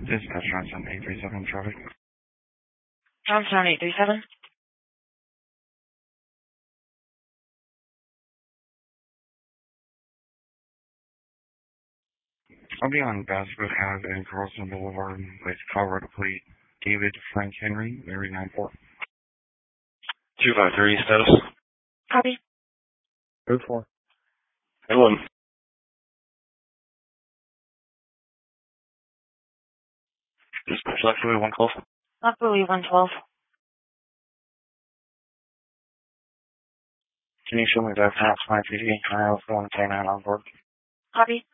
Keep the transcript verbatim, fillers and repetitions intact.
Dispatch Johnson eight three seven traffic. Johnstown eight three seven. I'll be on Basket Ave and Carlson Boulevard with Colorado Plate David Frank Henry, Mary nine four. two five three, status. Copy. Code four. Anyone? Dispatch Luxury one twelve. Luxury one twelve. Can you show me that pass my P D? I have one K nine on board. Copy.